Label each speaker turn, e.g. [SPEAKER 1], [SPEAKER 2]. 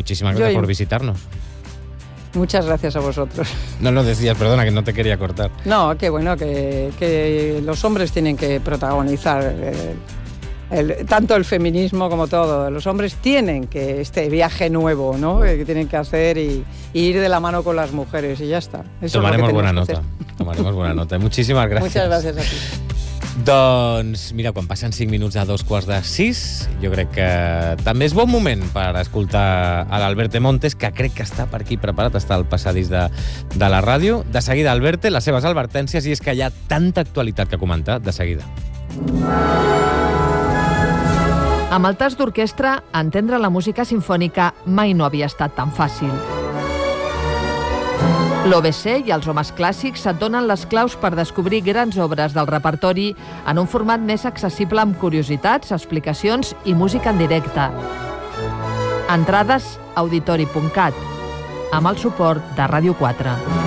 [SPEAKER 1] muchísimas gracias por visitarnos.
[SPEAKER 2] Muchas gracias a vosotros.
[SPEAKER 1] No, decías, perdona, que no te quería cortar.
[SPEAKER 2] No, que bueno, que los hombres tienen que protagonizar tanto el feminismo como todo. Los hombres tienen que este viaje nuevo, ¿no? Que tienen que hacer y ir de la mano con las mujeres y ya está.
[SPEAKER 1] Tomaremos buena nota. Tomaremos buena nota. Muchísimas gracias.
[SPEAKER 2] Muchas gracias a ti.
[SPEAKER 1] Doncs mira, quan passen 5 minuts a 5:45, jo crec que també és bon moment per escoltar a l'Alberte Montes, que crec que està per aquí preparat, està al passadís de la ràdio. De seguida, Alberte, les seves advertències, i és que hi ha tanta actualitat que comentar. De seguida.
[SPEAKER 3] Amb el tast d'orquestra, entendre la música simfònica mai no havia estat tan fàcil. L'OBC i els homes clàssics et donen les claus per descobrir grans obres del repertori en un format més accessible amb curiositats, explicacions i música en directe. Entrades auditori.cat, amb el suport de Ràdio 4.